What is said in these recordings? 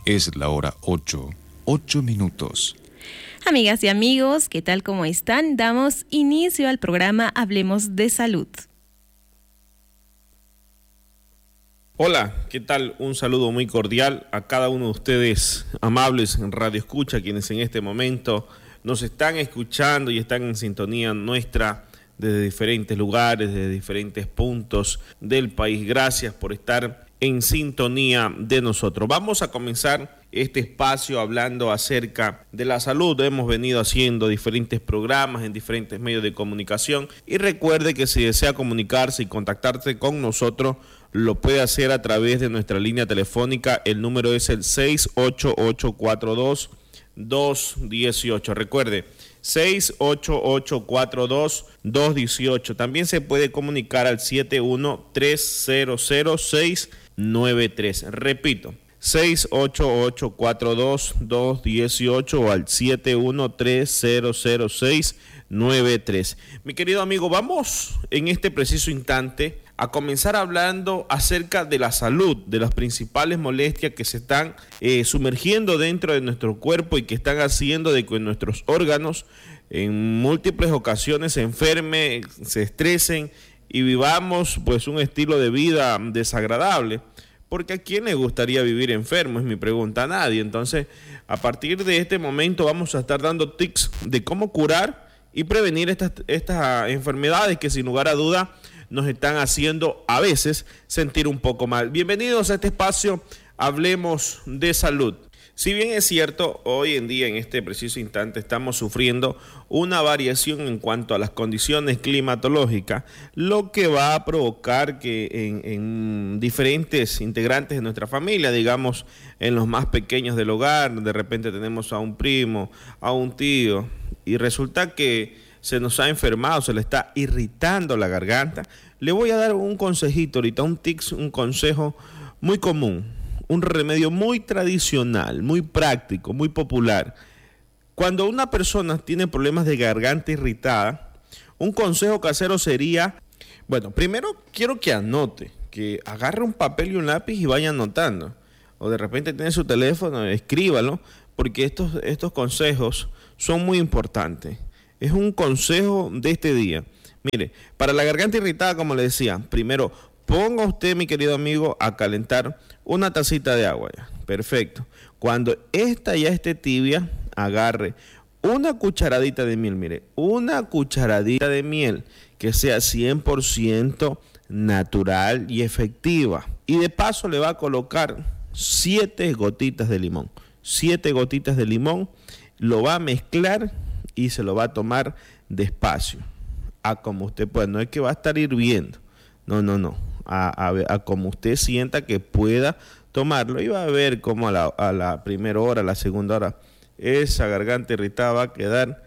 Es la hora 8:08. Amigas y amigos, ¿qué tal? ¿Cómo están? Damos inicio al programa Hablemos de Salud. Hola, ¿qué tal? Un saludo muy cordial a cada uno de ustedes, amables en Radio Escucha, quienes en este momento nos están escuchando y están en sintonía nuestra desde diferentes lugares, desde diferentes puntos del país. Gracias por estar en sintonía de nosotros. Vamos a comenzar este espacio hablando acerca de la salud. Hemos venido haciendo diferentes programas en diferentes medios de comunicación y recuerde que si desea comunicarse y contactarse con nosotros, lo puede hacer a través de nuestra línea telefónica. El número es el 68842-218. Recuerde, 68842-218. También se puede comunicar al 713000693. Repito, 68842-218 o al 713000693. Mi querido amigo, vamos en este preciso instante a comenzar hablando acerca de la salud, de las principales molestias que se están sumergiendo dentro de nuestro cuerpo y que están haciendo de que nuestros órganos en múltiples ocasiones se enfermen, se estresen y vivamos pues un estilo de vida desagradable. Porque ¿a quién le gustaría vivir enfermo? Es mi pregunta. A nadie. Entonces, a partir de este momento vamos a estar dando tips de cómo curar y prevenir estas enfermedades que sin lugar a duda nos están haciendo a veces sentir un poco mal. Bienvenidos a este espacio, Hablemos de Salud. Si bien es cierto, hoy en día, en este preciso instante, estamos sufriendo una variación en cuanto a las condiciones climatológicas, lo que va a provocar que en diferentes integrantes de nuestra familia, digamos, en los más pequeños del hogar, de repente tenemos a un primo, a un tío, y resulta que se nos ha enfermado, se le está irritando la garganta. Le voy a dar un consejito ahorita, un consejo muy común, un remedio muy tradicional, muy práctico, muy popular. Cuando una persona tiene problemas de garganta irritada, un consejo casero sería, bueno, primero quiero que anote, que agarre un papel y un lápiz y vaya anotando. O de repente tiene su teléfono, escríbalo, porque estos consejos son muy importantes. Es un consejo de este día. Mire, para la garganta irritada, como le decía, primero ponga usted, mi querido amigo, a calentar una tacita de agua. Ya. Perfecto. Cuando esta ya esté tibia, agarre una cucharadita de miel. Mire, una cucharadita de miel que sea 100% natural y efectiva. Y de paso le va a colocar 7 gotitas de limón. 7 gotitas de limón. Lo va a mezclar y se lo va a tomar despacio, a como usted pueda. No es que va a estar hirviendo, no, a como usted sienta que pueda tomarlo, y va a ver cómo a la primera hora, a la segunda hora, esa garganta irritada va a quedar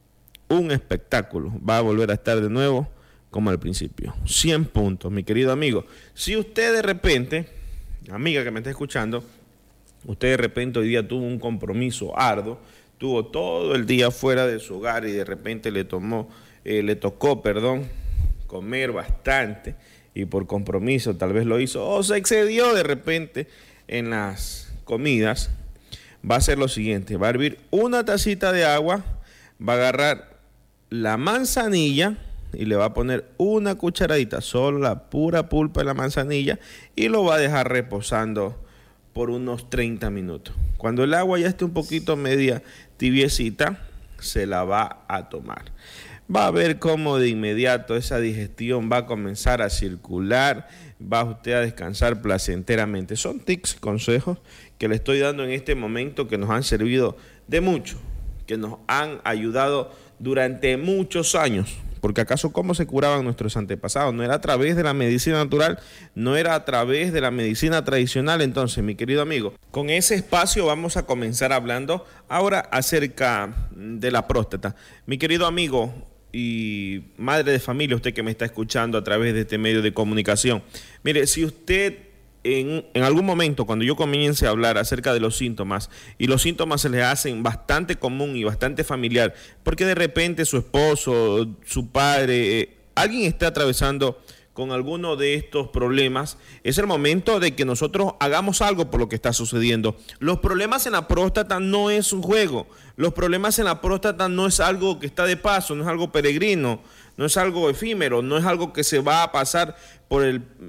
un espectáculo, va a volver a estar de nuevo como al principio. 100 puntos, mi querido amigo. Si usted de repente, amiga que me está escuchando, usted de repente hoy día tuvo un compromiso arduo, tuvo todo el día fuera de su hogar y de repente le tocó comer bastante y por compromiso tal vez lo hizo o se excedió de repente en las comidas, va a hacer lo siguiente: va a hervir una tacita de agua, va a agarrar la manzanilla y le va a poner una cucharadita, solo la pura pulpa de la manzanilla, y lo va a dejar reposando por unos 30 minutos. Cuando el agua ya esté un poquito media tibiecita, se la va a tomar. Va a ver cómo de inmediato esa digestión va a comenzar a circular, va usted a descansar placenteramente. Son tips, consejos que le estoy dando en este momento que nos han servido de mucho, que nos han ayudado durante muchos años. Porque acaso ¿cómo se curaban nuestros antepasados? No era a través de la medicina natural, no era a través de la medicina tradicional. Entonces, mi querido amigo, con ese espacio vamos a comenzar hablando ahora acerca de la próstata. Mi querido amigo y madre de familia, usted que me está escuchando a través de este medio de comunicación, mire, si usted en algún momento, cuando yo comience a hablar acerca de los síntomas, y los síntomas se les hacen bastante común y bastante familiar, porque de repente su esposo, su padre, alguien está atravesando con alguno de estos problemas, es el momento de que nosotros hagamos algo por lo que está sucediendo. Los problemas en la próstata no es un juego. Los problemas en la próstata no es algo que está de paso, no es algo peregrino, no es algo efímero, no es algo que se va a pasar por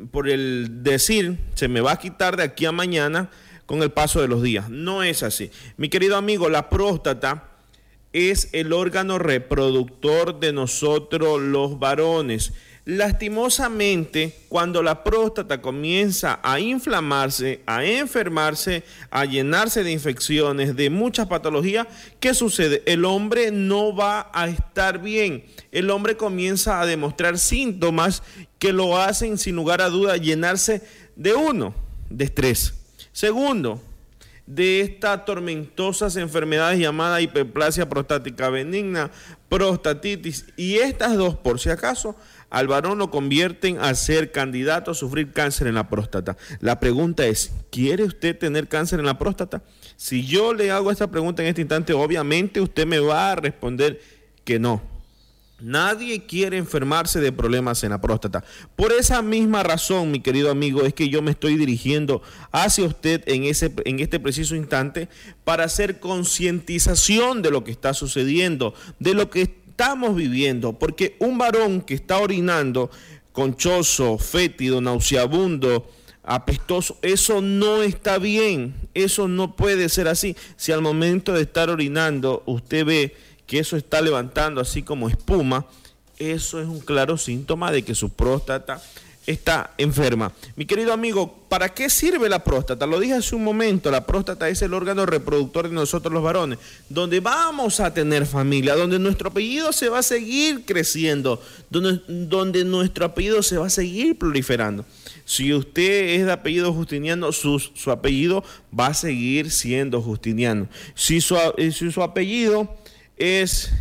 el decir, se me va a quitar de aquí a mañana con el paso de los días. No es así. Mi querido amigo, la próstata es el órgano reproductor de nosotros los varones. Lastimosamente, cuando la próstata comienza a inflamarse, a enfermarse, a llenarse de infecciones, de muchas patologías, ¿qué sucede? El hombre no va a estar bien. El hombre comienza a demostrar síntomas que lo hacen, sin lugar a duda, llenarse de estrés. Segundo, de estas tormentosas enfermedades llamadas hiperplasia prostática benigna, prostatitis, y estas dos, por si acaso, al varón lo convierten a ser candidato a sufrir cáncer en la próstata. La pregunta es, ¿quiere usted tener cáncer en la próstata? Si yo le hago esta pregunta en este instante, obviamente usted me va a responder que no. Nadie quiere enfermarse de problemas en la próstata. Por esa misma razón, mi querido amigo, es que yo me estoy dirigiendo hacia usted en este preciso instante para hacer concientización de lo que está sucediendo, de lo que estamos viviendo, porque un varón que está orinando conchoso, fétido, nauseabundo, apestoso, eso no está bien, eso no puede ser así. Si al momento de estar orinando usted ve que eso está levantando así como espuma, eso es un claro síntoma de que su próstata está enferma. Mi querido amigo, ¿para qué sirve la próstata? Lo dije hace un momento, la próstata es el órgano reproductor de nosotros los varones, donde vamos a tener familia, donde nuestro apellido se va a seguir creciendo, donde nuestro apellido se va a seguir proliferando. Si usted es de apellido Justiniano, su apellido va a seguir siendo Justiniano. Si su apellido es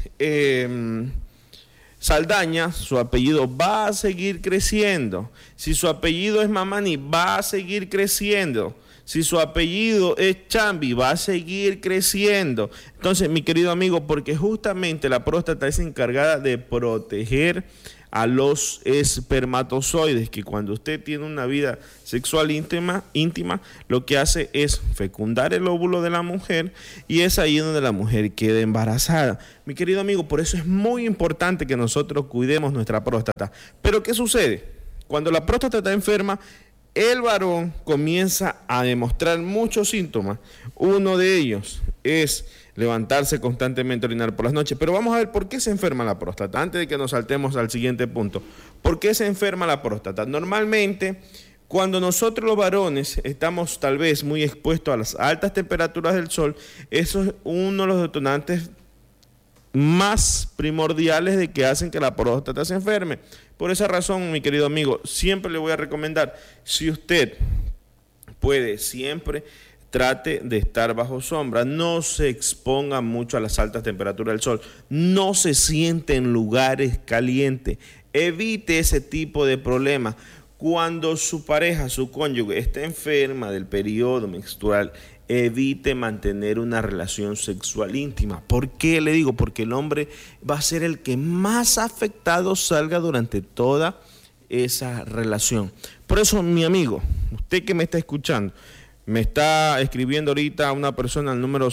Saldaña, su apellido va a seguir creciendo. Si su apellido es Mamani, va a seguir creciendo. Si su apellido es Chambi, va a seguir creciendo. Entonces, mi querido amigo, porque justamente la próstata es encargada de proteger a los espermatozoides, que cuando usted tiene una vida sexual íntima, lo que hace es fecundar el óvulo de la mujer, y es ahí donde la mujer queda embarazada. Mi querido amigo, por eso es muy importante que nosotros cuidemos nuestra próstata. Pero ¿qué sucede? Cuando la próstata está enferma, el varón comienza a demostrar muchos síntomas. Uno de ellos es levantarse constantemente, orinar por las noches. Pero vamos a ver por qué se enferma la próstata, antes de que nos saltemos al siguiente punto. ¿Por qué se enferma la próstata? Normalmente, cuando nosotros los varones estamos tal vez muy expuestos a las altas temperaturas del sol, eso es uno de los detonantes más primordiales de que hacen que la próstata se enferme. Por esa razón, mi querido amigo, siempre le voy a recomendar, si usted puede, siempre trate de estar bajo sombra, no se exponga mucho a las altas temperaturas del sol, no se siente en lugares calientes, evite ese tipo de problemas. Cuando su pareja, su cónyuge, está enferma del periodo menstrual, evite mantener una relación sexual íntima. ¿Por qué le digo? Porque el hombre va a ser el que más afectado salga durante toda esa relación. Por eso, mi amigo, usted que me está escuchando, me está escribiendo ahorita una persona al número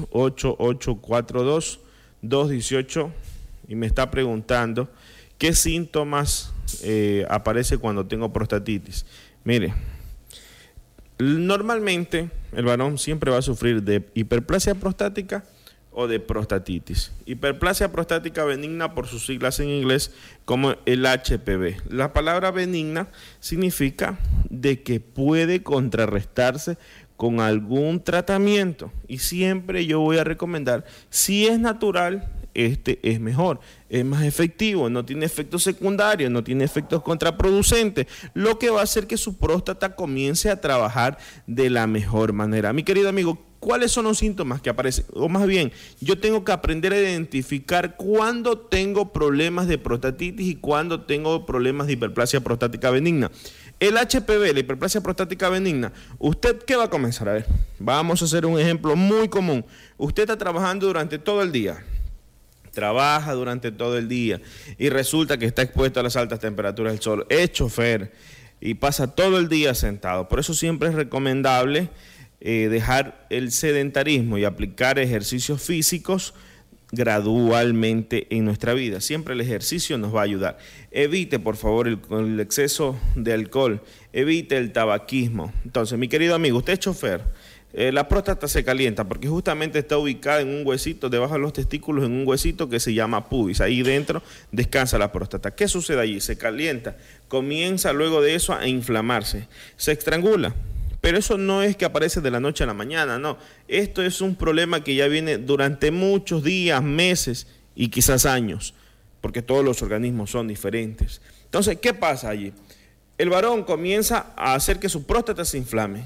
68842-218 y me está preguntando qué síntomas aparece cuando tengo prostatitis. Mire, normalmente el varón siempre va a sufrir de hiperplasia prostática o de prostatitis. Hiperplasia prostática benigna, por sus siglas en inglés, como el HPV. La palabra benigna significa de que puede contrarrestarse con algún tratamiento, y siempre yo voy a recomendar, si es natural, este es mejor, es más efectivo, no tiene efectos secundarios, no tiene efectos contraproducentes, lo que va a hacer que su próstata comience a trabajar de la mejor manera. Mi querido amigo, ¿cuáles son los síntomas que aparecen? O más bien, yo tengo que aprender a identificar cuándo tengo problemas de prostatitis y cuándo tengo problemas de hiperplasia prostática benigna. El HPV, la hiperplasia prostática benigna, ¿usted qué va a comenzar? A ver, vamos a hacer un ejemplo muy común. Usted está trabajando durante todo el día, trabaja durante todo el día y resulta que está expuesto a las altas temperaturas del sol, es chofer y pasa todo el día sentado. Por eso siempre es recomendable dejar el sedentarismo y aplicar ejercicios físicos gradualmente en nuestra vida. Siempre el ejercicio nos va a ayudar. Evite, por favor, el exceso de alcohol, evite el tabaquismo. Entonces, mi querido amigo, usted es chofer, la próstata se calienta porque justamente está ubicada en un huesito, debajo de los testículos, en un huesito que se llama pubis. Ahí dentro descansa la próstata. ¿Qué sucede allí? Se calienta, comienza luego de eso a inflamarse, se estrangula. Pero eso no es que aparece de la noche a la mañana, no. Esto es un problema que ya viene durante muchos días, meses y quizás años, porque todos los organismos son diferentes. Entonces, ¿qué pasa allí? El varón comienza a hacer que su próstata se inflame.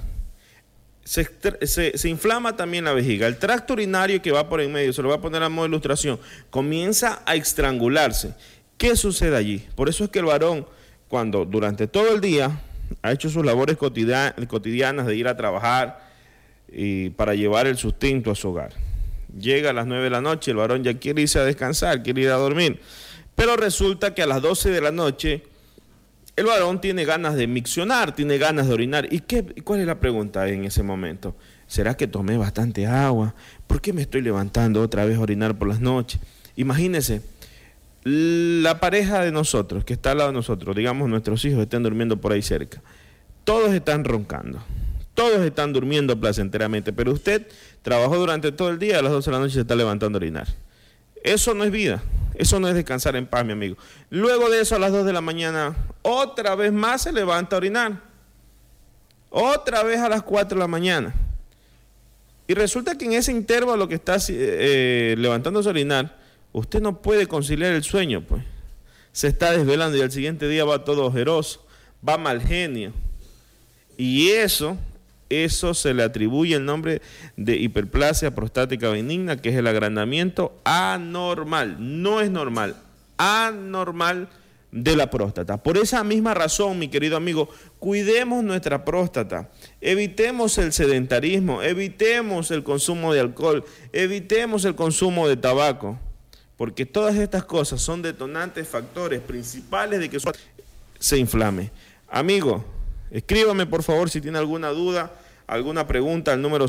Se inflama también la vejiga. El tracto urinario que va por en medio, se lo voy a poner a modo de ilustración, comienza a estrangularse. ¿Qué sucede allí? Por eso es que el varón, cuando durante todo el día ha hecho sus labores cotidianas de ir a trabajar y para llevar el sustento a su hogar, llega a las 9 de la noche, el varón ya quiere irse a descansar, quiere ir a dormir, pero resulta que a las 12 de la noche el varón tiene ganas de miccionar, tiene ganas de orinar. ¿Y cuál es la pregunta en ese momento? ¿Será que tomé bastante agua? ¿Por qué me estoy levantando otra vez a orinar por las noches? Imagínense, la pareja de nosotros, que está al lado de nosotros, digamos nuestros hijos estén durmiendo por ahí cerca, todos están roncando, todos están durmiendo placenteramente, pero usted trabajó durante todo el día, a las 12 de la noche se está levantando a orinar. Eso no es vida, eso no es descansar en paz, mi amigo. Luego de eso, a las 2 de la mañana, otra vez más se levanta a orinar. Otra vez a las 4 de la mañana. Y resulta que en ese intervalo que está levantándose a orinar, usted no puede conciliar el sueño, pues. Se está desvelando y al siguiente día va todo ojeroso, va mal genio. Y eso se le atribuye el nombre de hiperplasia prostática benigna, que es el agrandamiento anormal, no es normal, anormal de la próstata. Por esa misma razón, mi querido amigo, cuidemos nuestra próstata, evitemos el sedentarismo, evitemos el consumo de alcohol, evitemos el consumo de tabaco, porque todas estas cosas son detonantes, factores principales de que se inflame. Amigo, escríbame por favor si tiene alguna duda, alguna pregunta al número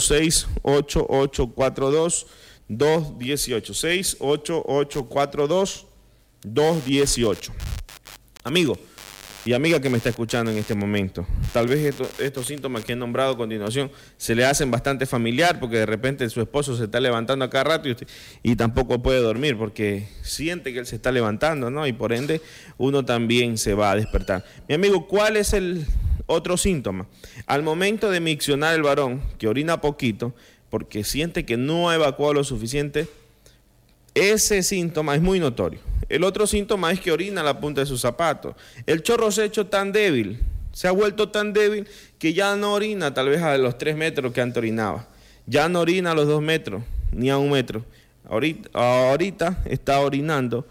68842-218, 68842-218. Amigo y amiga que me está escuchando en este momento, tal vez estos síntomas que he nombrado a continuación se le hacen bastante familiar, porque de repente su esposo se está levantando a cada rato y tampoco puede dormir porque siente que él se está levantando, ¿no? Y por ende uno también se va a despertar. Mi amigo, ¿cuál es el otro síntoma? Al momento de miccionar el varón, que orina poquito porque siente que no ha evacuado lo suficiente, ese síntoma es muy notorio. El otro síntoma es que orina la punta de sus zapatos. El chorro se ha hecho tan débil, se ha vuelto tan débil que ya no orina tal vez a los 3 metros que antes orinaba. Ya no orina a los 2 metros, ni a 1 metro. Ahorita está orinando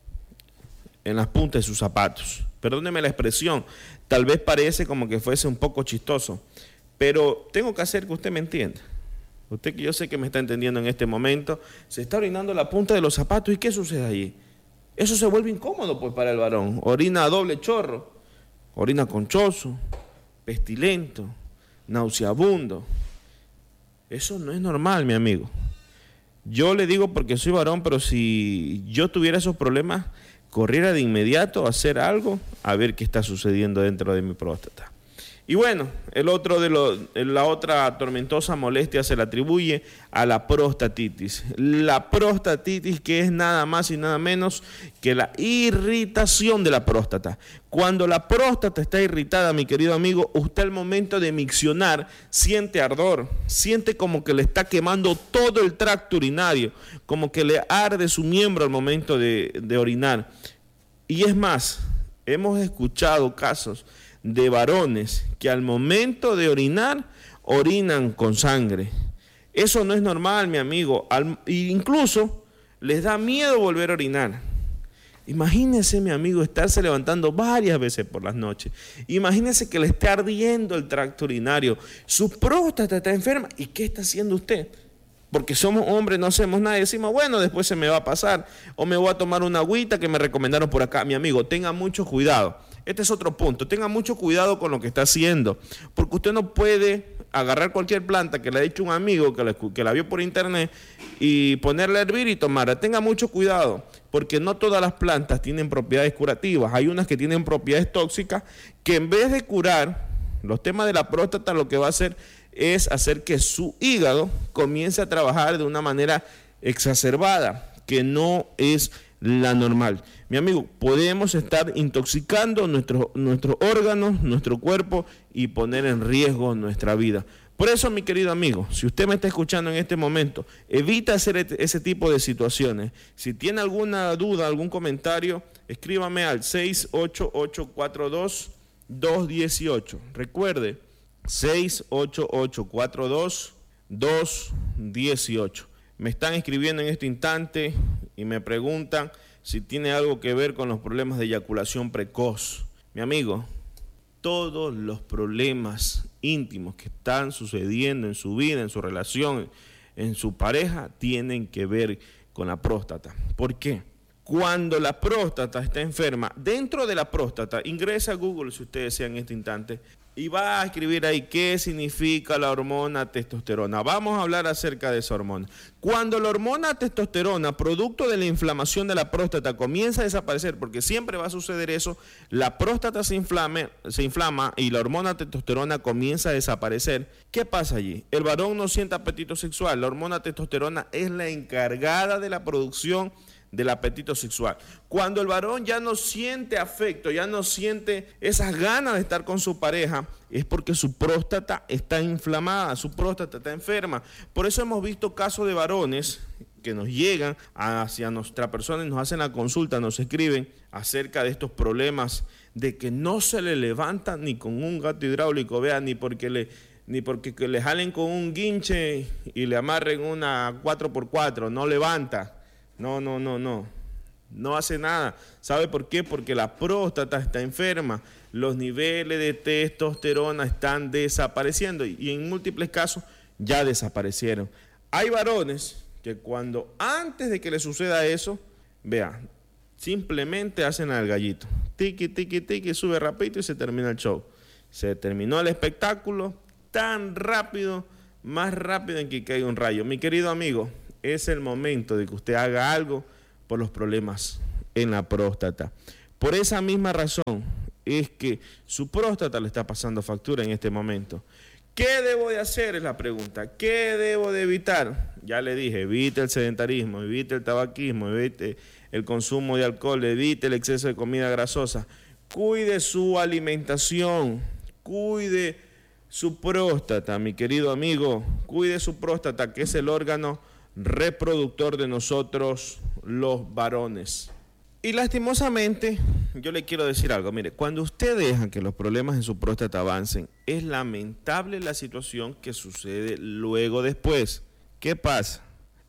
en las puntas de sus zapatos. Perdóneme la expresión, tal vez parece como que fuese un poco chistoso, pero tengo que hacer que usted me entienda. Usted, que yo sé que me está entendiendo en este momento, se está orinando la punta de los zapatos. ¿Y qué sucede allí? Eso se vuelve incómodo pues para el varón. Orina a doble chorro, orina conchoso, pestilento, nauseabundo. Eso no es normal, mi amigo. Yo le digo porque soy varón, pero si yo tuviera esos problemas, corriera de inmediato a hacer algo, a ver qué está sucediendo dentro de mi próstata. Y bueno, la otra tormentosa molestia se le atribuye a la prostatitis. La prostatitis, que es nada más y nada menos que la irritación de la próstata. Cuando la próstata está irritada, mi querido amigo, usted al momento de miccionar siente ardor, siente como que le está quemando todo el tracto urinario, como que le arde su miembro al momento de orinar. Y es más, hemos escuchado casos de varones que al momento de orinar, orinan con sangre. Eso no es normal, mi amigo. Incluso les da miedo volver a orinar. Imagínese, mi amigo, estarse levantando varias veces por las noches. Imagínese que le esté ardiendo el tracto urinario. Su próstata está enferma. ¿Y qué está haciendo usted? porque somos hombres, no hacemos nada y decimos, bueno, después se me va a pasar, o me voy a tomar una agüita que me recomendaron por acá. Mi amigo, tenga mucho cuidado. Este es otro punto, tenga mucho cuidado con lo que está haciendo, porque usted no puede agarrar cualquier planta que le ha dicho un amigo, que la vio por internet, y ponerla a hervir y tomarla. Tenga mucho cuidado, porque no todas las plantas tienen propiedades curativas. Hay unas que tienen propiedades tóxicas, que en vez de curar los temas de la próstata, lo que va a hacer es hacer que su hígado comience a trabajar de una manera exacerbada, que no es la normal. Mi amigo, podemos estar intoxicando nuestros órganos, nuestro cuerpo y poner en riesgo nuestra vida. Por eso, mi querido amigo, si usted me está escuchando en este momento, evita hacer ese tipo de situaciones. Si tiene alguna duda, algún comentario, escríbame al 68842-218. Recuerde, 68842-218. Me están escribiendo en este instante y me preguntan si tiene algo que ver con los problemas de eyaculación precoz. Mi amigo, todos los problemas íntimos que están sucediendo en su vida, en su relación, en su pareja, tienen que ver con la próstata. ¿Por qué? Cuando la próstata está enferma, dentro de la próstata, ingresa a Google si usted desea en este instante, y va a escribir ahí qué significa la hormona testosterona. Vamos a hablar acerca de esa hormona. Cuando la hormona testosterona, producto de la inflamación de la próstata, comienza a desaparecer, porque siempre va a suceder eso, la próstata se inflama y la hormona testosterona comienza a desaparecer. ¿Qué pasa allí? El varón no siente apetito sexual. La hormona testosterona es la encargada de la producción del apetito sexual. Cuando el varón ya no siente afecto, ya no siente esas ganas de estar con su pareja, es porque su próstata está inflamada, su próstata está enferma. Por eso hemos visto casos de varones que nos llegan hacia nuestra persona y nos hacen la consulta, nos escriben acerca de estos problemas de que no se le levanta ni con un gato hidráulico, vea, ni porque le jalen con un guinche y le amarren una 4x4, no levanta. No hace nada. ¿Sabe por qué? Porque la próstata está enferma, los niveles de testosterona están desapareciendo y en múltiples casos ya desaparecieron. Hay varones que antes de que le suceda eso, vea, simplemente hacen al gallito, tiqui, tiqui, tiqui, sube rapidito y se termina el show. Se terminó el espectáculo tan rápido, más rápido en que caiga un rayo. Mi querido amigo, es el momento de que usted haga algo por los problemas en la próstata. Por esa misma razón es que su próstata le está pasando factura en este momento. ¿Qué debo de hacer? Es la pregunta. ¿Qué debo de evitar? Ya le dije, evite el sedentarismo, evite el tabaquismo, evite el consumo de alcohol, evite el exceso de comida grasosa. Cuide su alimentación, cuide su próstata, mi querido amigo. Cuide su próstata, que es el órgano reproductor de nosotros los varones. Y lastimosamente, yo le quiero decir algo. Mire, cuando usted deja que los problemas en su próstata avancen, es lamentable la situación que sucede luego después. ¿Qué pasa?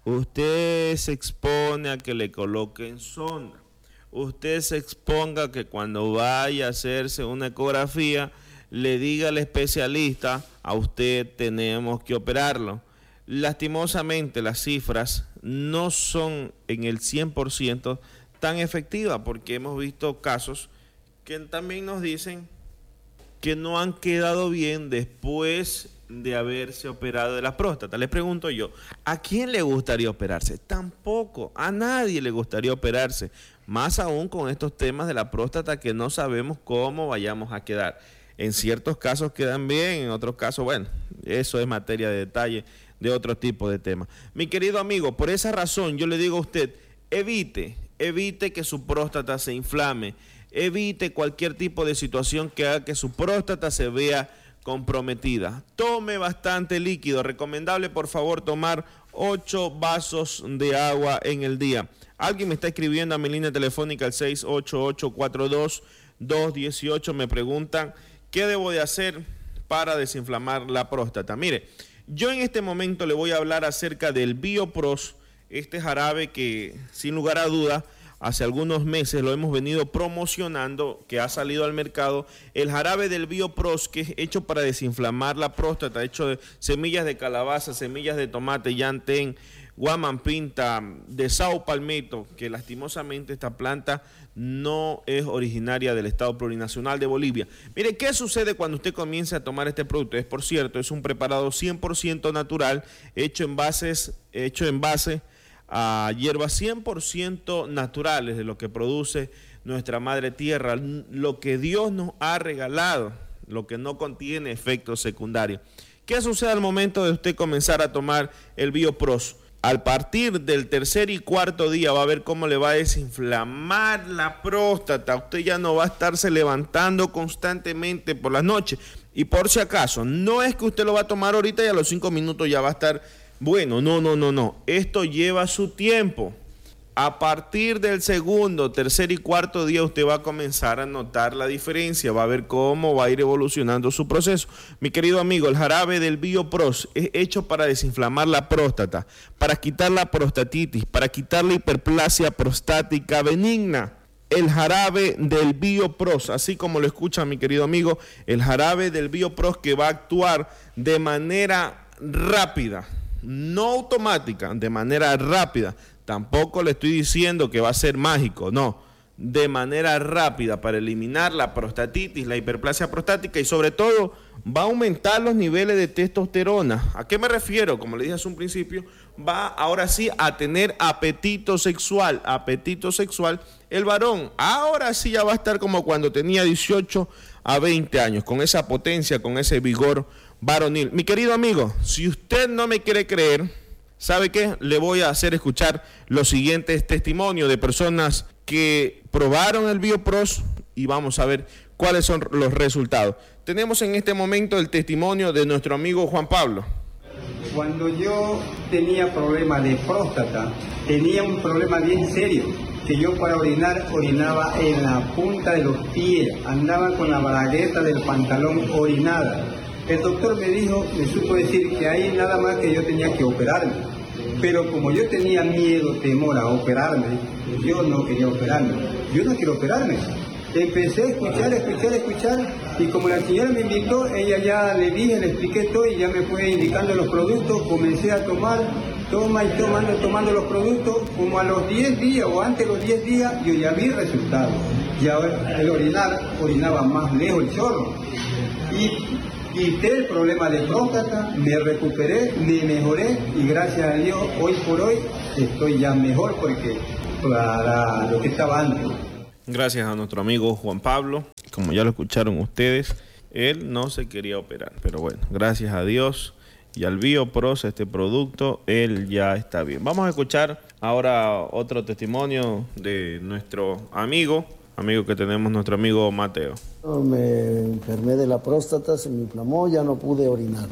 Usted se expone a que le coloquen sonda. Usted se exponga a que cuando vaya a hacerse una ecografía, le diga al especialista, a usted tenemos que operarlo. Lastimosamente las cifras no son en el 100% tan efectivas, porque hemos visto casos que también nos dicen que no han quedado bien después de haberse operado de la próstata. Les pregunto yo, ¿a quién le gustaría operarse? Tampoco, a nadie le gustaría operarse, más aún con estos temas de la próstata que no sabemos cómo vayamos a quedar. En ciertos casos quedan bien, en otros casos, bueno, eso es materia de detalle de otro tipo de temas. Mi querido amigo, por esa razón yo le digo a usted, evite que su próstata se inflame, evite cualquier tipo de situación que haga que su próstata se vea comprometida. Tome bastante líquido, recomendable por favor tomar 8 vasos de agua en el día. Alguien me está escribiendo a mi línea telefónica al 68842-218, me preguntan qué debo de hacer para desinflamar la próstata. Mire, yo en este momento le voy a hablar acerca del Biopros, este jarabe que sin lugar a dudas hace algunos meses lo hemos venido promocionando, que ha salido al mercado, el jarabe del BioPros, que es hecho para desinflamar la próstata, hecho de semillas de calabaza, semillas de tomate, llantén, guamampinta, de sao palmetto, que lastimosamente esta planta no es originaria del Estado Plurinacional de Bolivia. Mire, ¿qué sucede cuando usted comienza a tomar este producto? Es, por cierto, es un preparado 100% natural, hecho en base a hierbas 100% naturales de lo que produce nuestra madre tierra, lo que Dios nos ha regalado, lo que no contiene efectos secundarios. ¿Qué sucede al momento de usted comenzar a tomar el BioPros? A partir del tercer y cuarto día va a ver cómo le va a desinflamar la próstata. Usted ya no va a estarse levantando constantemente por las noches. Y por si acaso, no es que usted lo va a tomar ahorita y a los 5 minutos ya va a estar bueno. No. Esto lleva su tiempo. A partir del segundo, tercer y cuarto día usted va a comenzar a notar la diferencia, va a ver cómo va a ir evolucionando su proceso. Mi querido amigo, el jarabe del BioPros es hecho para desinflamar la próstata, para quitar la prostatitis, para quitar la hiperplasia prostática benigna. El jarabe del BioPros, así como lo escucha mi querido amigo, el jarabe del BioPros que va a actuar de manera rápida, no automática, de manera rápida. Tampoco le estoy diciendo que va a ser mágico, no, de manera rápida para eliminar la prostatitis, la hiperplasia prostática y sobre todo va a aumentar los niveles de testosterona. ¿A qué me refiero? Como le dije hace un principio, va ahora sí a tener apetito sexual el varón. Ahora sí ya va a estar como cuando tenía 18 a 20 años, con esa potencia, con ese vigor varonil. Mi querido amigo, si usted no me quiere creer, ¿sabe qué? Le voy a hacer escuchar los siguientes testimonios de personas que probaron el BioPros y vamos a ver cuáles son los resultados. Tenemos en este momento el testimonio de nuestro amigo Juan Pablo. Cuando yo tenía problema de próstata, tenía un problema bien serio, que yo para orinar, orinaba en la punta de los pies, andaba con la bragueta del pantalón orinada. El doctor me supo decir que ahí nada más que yo tenía que operarme. Pero como yo tenía miedo, temor a operarme, yo no quería operarme. Yo no quiero operarme. Empecé a escuchar y como la señora me invitó, ella ya le expliqué todo y ya me fue indicando los productos, comencé a tomando los productos, como a los 10 días o antes de los 10 días yo ya vi resultados. Ya el orinaba más lejos el chorro. Y quité el problema de próstata, me recuperé, me mejoré y gracias a Dios hoy por hoy estoy ya mejor porque para lo que estaba antes. Gracias a nuestro amigo Juan Pablo, como ya lo escucharon ustedes, él no se quería operar, pero bueno, gracias a Dios y al BioPros, este producto, él ya está bien. Vamos a escuchar ahora otro testimonio de nuestro amigo que tenemos, nuestro amigo Mateo. Me enfermé de la próstata, se me inflamó, ya no pude orinar.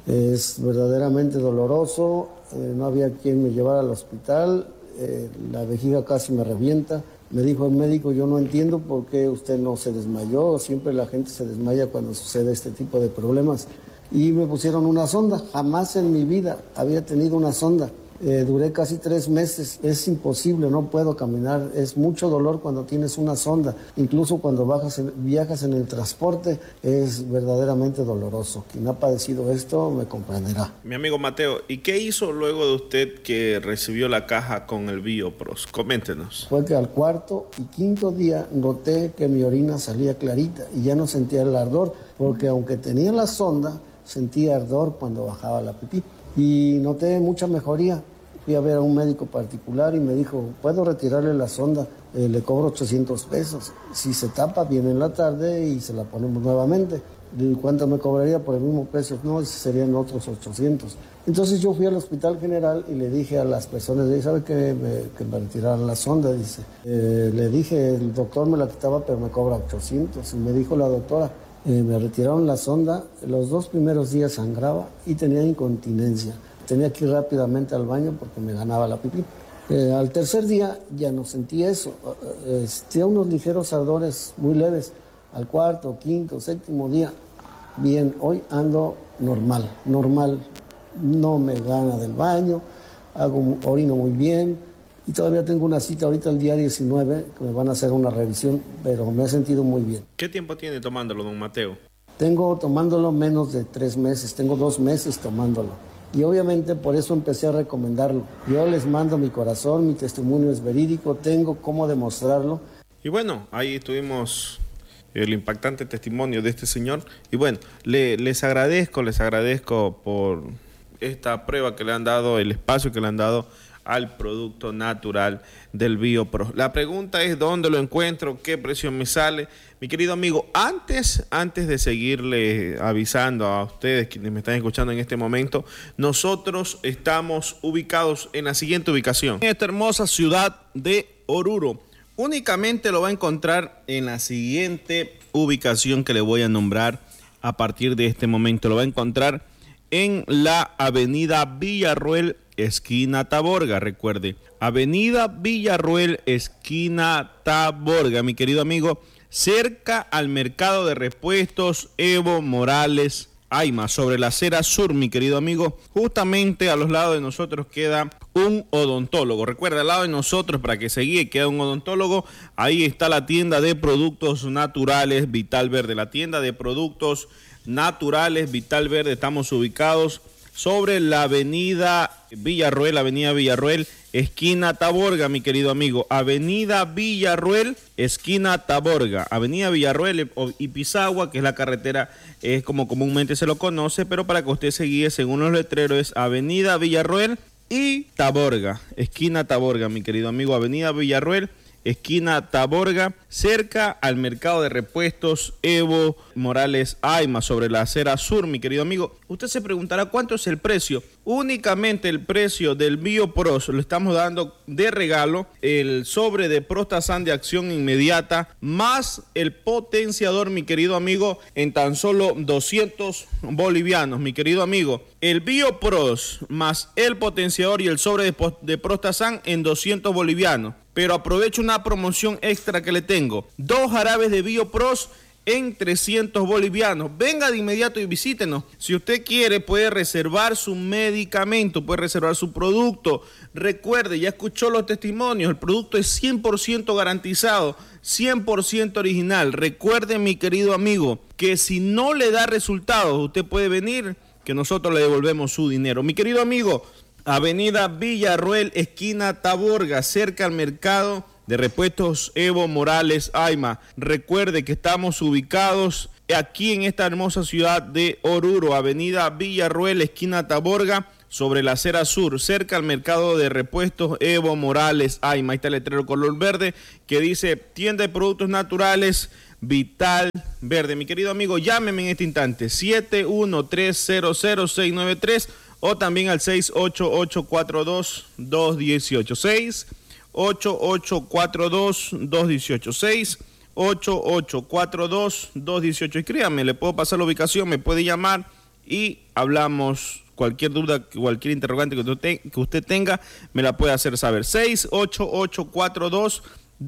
Es verdaderamente doloroso, no había quien me llevara al hospital, la vejiga casi me revienta. Me dijo el médico, yo no entiendo por qué usted no se desmayó, siempre la gente se desmaya cuando sucede este tipo de problemas. Y me pusieron una sonda, jamás en mi vida había tenido una sonda. Duré casi 3 meses, es imposible, no puedo caminar, es mucho dolor cuando tienes una sonda, incluso cuando viajas en el transporte es verdaderamente doloroso. Quien ha padecido esto me comprenderá. Mi amigo Mateo, ¿y qué hizo luego de usted que recibió la caja con el BioPros? Coméntenos. Fue que al 4º y 5º día noté que mi orina salía clarita y ya no sentía el ardor, porque aunque tenía la sonda, sentía ardor cuando bajaba la pipí. Y noté mucha mejoría. Fui a ver a un médico particular y me dijo, ¿puedo retirarle la sonda? Le cobro 800 pesos. Si se tapa, viene en la tarde y se la ponemos nuevamente. ¿Y cuánto me cobraría por el mismo precio? No, serían otros 800. Entonces yo fui al Hospital General y le dije a las personas, ¿sabe que me retiraran la sonda? Dice, le dije, el doctor me la quitaba, pero me cobra 800. Y me dijo la doctora, me retiraron la sonda, los 2 primeros días sangraba y tenía incontinencia. Tenía que ir rápidamente al baño porque me ganaba la pipí. Al 3er día ya no sentí eso. Sentía unos ligeros ardores muy leves. Al 4º, 5º, 7º día, bien, hoy ando normal. No me gana del baño, orino muy bien. Y todavía tengo una cita ahorita el día 19, que me van a hacer una revisión, pero me he sentido muy bien. ¿Qué tiempo tiene tomándolo, don Mateo? Tengo tomándolo menos de 3 meses, tengo 2 meses tomándolo. Y obviamente por eso empecé a recomendarlo. Yo les mando mi corazón, mi testimonio es verídico, tengo cómo demostrarlo. Y bueno, ahí tuvimos el impactante testimonio de este señor. Y bueno, les agradezco por esta prueba que le han dado, el espacio que le han dado al producto natural del BioPro. La pregunta es: ¿dónde lo encuentro? ¿Qué precio me sale? Mi querido amigo, antes de seguirle avisando a ustedes quienes me están escuchando en este momento, nosotros estamos ubicados en la siguiente ubicación, en esta hermosa ciudad de Oruro. Únicamente lo va a encontrar en la siguiente ubicación que le voy a nombrar a partir de este momento. Lo va a encontrar en la avenida Villarroel, esquina Taborga. Recuerde, avenida Villarroel, esquina Taborga, mi querido amigo, cerca al mercado de repuestos Evo Morales Ayma, sobre la acera sur, mi querido amigo. Justamente a los lados de nosotros queda un odontólogo. Recuerda, al lado de nosotros, para que se guíe, queda un odontólogo. Ahí está la tienda de productos naturales Vital Verde, la tienda de productos naturales Vital Verde. Estamos ubicados sobre la avenida Villarroel, esquina Taborga, mi querido amigo. Avenida Villarroel, esquina Taborga. Avenida Villarroel y Pisagua, que es la carretera, es como comúnmente se lo conoce, pero para que usted se guíe según los letreros es Avenida Villarroel y Taborga, esquina Taborga, mi querido amigo. Avenida Villarroel, esquina Taborga, cerca al mercado de repuestos Evo Morales Ayma, sobre la acera sur, mi querido amigo. Usted se preguntará cuánto es el precio. Únicamente el precio del BioPros lo estamos dando de regalo, el sobre de Prostasan de acción inmediata, más el potenciador, mi querido amigo, en tan solo 200 bolivianos, mi querido amigo. El BioPros más el potenciador y el sobre de Prostasan en 200 bolivianos. Pero aprovecho una promoción extra que le tengo. 2 jarabes de BioPros en 300 bolivianos. Venga de inmediato y visítenos. Si usted quiere, puede reservar su medicamento, puede reservar su producto. Recuerde, ya escuchó los testimonios, el producto es 100% garantizado, 100% original. Recuerde, mi querido amigo, que si no le da resultados, usted puede venir, que nosotros le devolvemos su dinero. Mi querido amigo, avenida Villarroel, esquina Taborga, cerca al mercado de repuestos Evo Morales Ayma. Recuerde que estamos ubicados aquí en esta hermosa ciudad de Oruro, avenida Villarroel, esquina Taborga, sobre la acera sur, cerca al mercado de repuestos Evo Morales Ayma. Ahí está el letrero color verde que dice tienda de productos naturales Vital Verde. Mi querido amigo, llámeme en este instante, 713-00693, o también al 688-42-218, 688-42-218, 688-42-218. Escríbame, le puedo pasar la ubicación, me puede llamar y hablamos. Cualquier duda, cualquier interrogante que usted tenga, me la puede hacer saber. 688-42-218,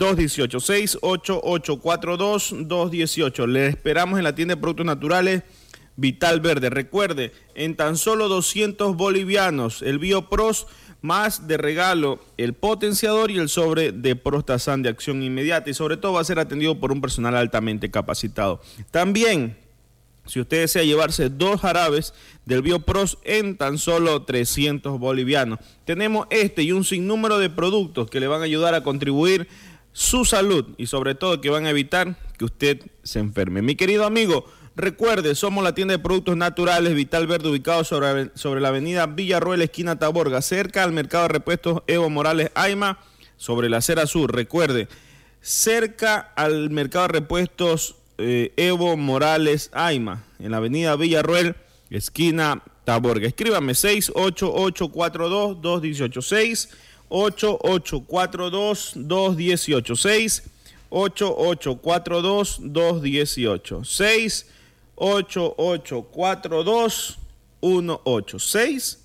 688-42-218. Le esperamos en la tienda de productos naturales Vital Verde. Recuerde, en tan solo 200 bolivianos, el BioPros, más de regalo el potenciador y el sobre de Prostasan de acción inmediata, y sobre todo va a ser atendido por un personal altamente capacitado. También, si usted desea llevarse 2 jarabes del BioPros en tan solo 300 bolivianos, tenemos este y un sinnúmero de productos que le van a ayudar a contribuir su salud y sobre todo que van a evitar que usted se enferme. Mi querido amigo, recuerde, somos la tienda de productos naturales Vital Verde, ubicado sobre la avenida Villarroel, esquina Taborga, cerca al mercado de repuestos Evo Morales Ayma, sobre la acera sur. Recuerde, cerca al mercado de repuestos Evo Morales Ayma, en la avenida Villarroel, esquina Taborga. Escríbame 688-42-218, 688-42-218, 688-42-218, 688-42-118,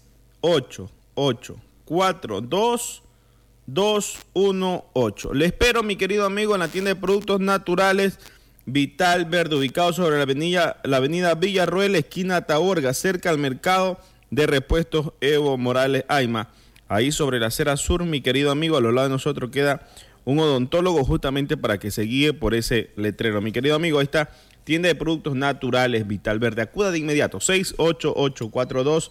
688-42-218. Le espero, mi querido amigo, en la tienda de productos naturales Vital Verde, ubicado sobre la avenida Villarroel, esquina Taborga, cerca al mercado de repuestos Evo Morales Ayma. ahí sobre la acera sur, mi querido amigo, a lo lado de nosotros queda un odontólogo justamente para que se guíe por ese letrero. Mi querido amigo, ahí está, tienda de productos naturales Vital Verde. Acuda de inmediato, 688-42-218,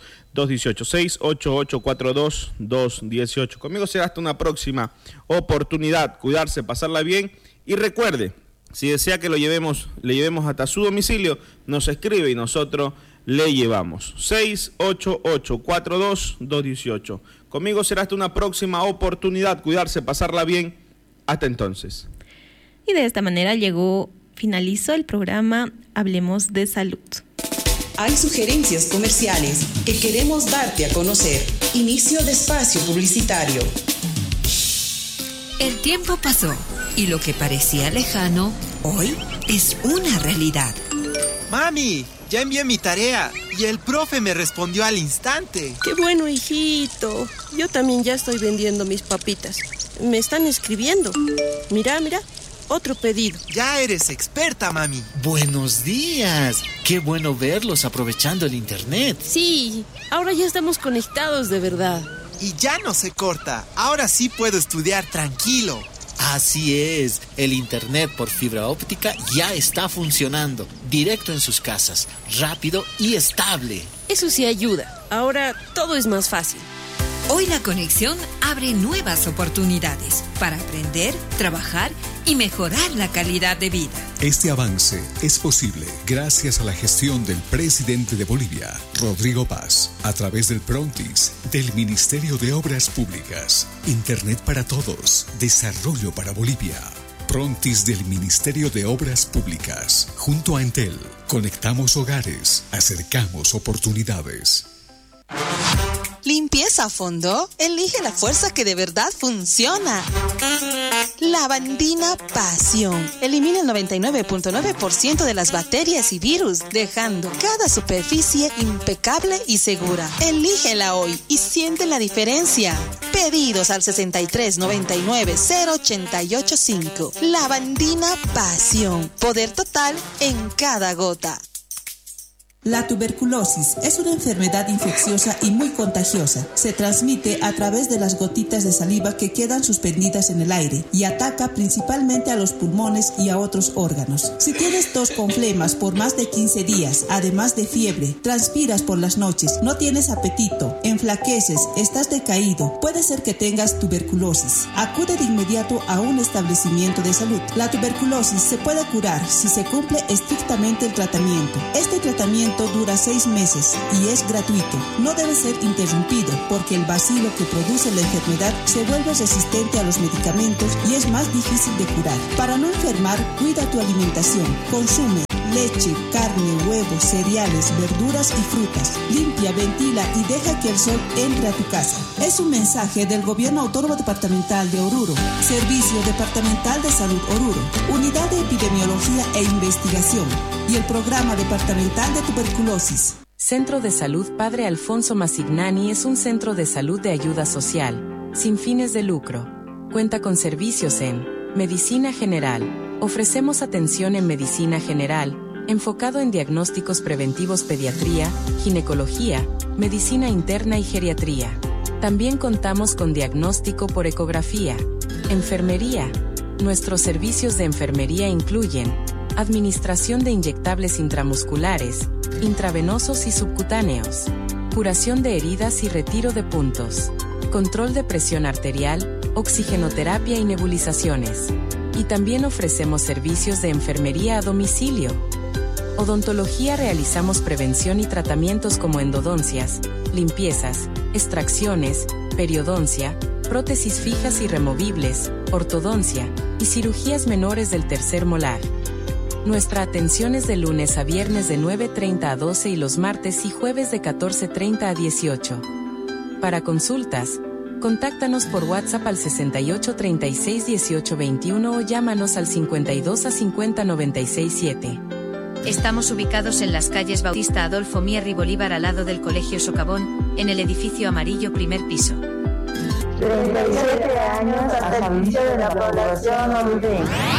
688-42-218. Conmigo será hasta una próxima oportunidad. Cuidarse, pasarla bien y recuerde, si desea que le llevemos hasta su domicilio, nos escribe y nosotros le llevamos. 688-42-218. Conmigo será hasta una próxima oportunidad. Cuidarse, pasarla bien. Hasta entonces. Y de esta manera finalizó el programa Hablemos de Salud. Hay sugerencias comerciales que queremos darte a conocer. Inicio de espacio publicitario. El tiempo pasó y lo que parecía lejano, hoy es una realidad. Mami, ya envié mi tarea y el profe me respondió al instante. ¡Qué bueno, hijito! Yo también ya estoy vendiendo mis papitas. Me están escribiendo. Mira, otro pedido. Ya eres experta, mami. Buenos días. Qué bueno verlos aprovechando el internet. Sí, ahora ya estamos conectados de verdad. Y ya no se corta. Ahora sí puedo estudiar tranquilo. Así es, el internet por fibra óptica ya está funcionando, directo en sus casas, rápido y estable. Eso sí ayuda, ahora todo es más fácil. Hoy la conexión abre nuevas oportunidades para aprender, trabajar y mejorar la calidad de vida. Este avance es posible gracias a la gestión del presidente de Bolivia, Rodrigo Paz, a través del Prontis, del Ministerio de Obras Públicas. Internet para todos, desarrollo para Bolivia. Prontis del Ministerio de Obras Públicas. Junto a Entel, conectamos hogares, acercamos oportunidades. ¿Limpieza a fondo? Elige la fuerza que de verdad funciona. Lavandina Pasión. Elimina el 99.9% de las bacterias y virus, dejando cada superficie impecable y segura. Elígela hoy y siente la diferencia. Pedidos al 6399-0885. Lavandina Pasión. Poder total en cada gota. La tuberculosis es una enfermedad infecciosa y muy contagiosa. Se transmite a través de las gotitas de saliva que quedan suspendidas en el aire y ataca principalmente a los pulmones y a otros órganos. Si tienes tos con flemas por más de 15 días, además de fiebre, transpiras por las noches, no tienes apetito, enflaqueces, estás decaído, puede ser que tengas tuberculosis. Acude de inmediato a un establecimiento de salud. La tuberculosis se puede curar si se cumple estrictamente el tratamiento. Este tratamiento dura 6 meses y es gratuito. No debe ser interrumpido porque el bacilo que produce la enfermedad se vuelve resistente a los medicamentos y es más difícil de curar. Para no enfermar, cuida tu alimentación. Consume leche, carne, huevos, cereales, verduras y frutas. Limpia, ventila y deja que el sol entre a tu casa. Es un mensaje del Gobierno Autónomo Departamental de Oruro, Servicio Departamental de Salud Oruro, Unidad de Epidemiología e Investigación y el Programa Departamental de Tuberculosis. Centro de Salud Padre Alfonso Masignani es un centro de salud de ayuda social, sin fines de lucro. Cuenta con servicios en medicina general. Ofrecemos atención en medicina general, enfocado en diagnósticos preventivos, pediatría, ginecología, medicina interna y geriatría. También contamos con diagnóstico por ecografía, enfermería. Nuestros servicios de enfermería incluyen administración de inyectables intramusculares, intravenosos y subcutáneos, curación de heridas y retiro de puntos, control de presión arterial, oxigenoterapia y nebulizaciones. Y también ofrecemos servicios de enfermería a domicilio. Odontología, realizamos prevención y tratamientos como endodoncias, limpiezas, extracciones, periodoncia, prótesis fijas y removibles, ortodoncia y cirugías menores del tercer molar. Nuestra atención es de lunes a viernes de 9:30 a 12 y los martes y jueves de 14:30 a 18. Para consultas, contáctanos por WhatsApp al 68 36 18 21 o llámanos al 52 a 50 96 7. Estamos ubicados en las calles Bautista Adolfo Mier y Bolívar al lado del Colegio Socavón, en el edificio amarillo primer piso. 37 años al servicio de la población orureña.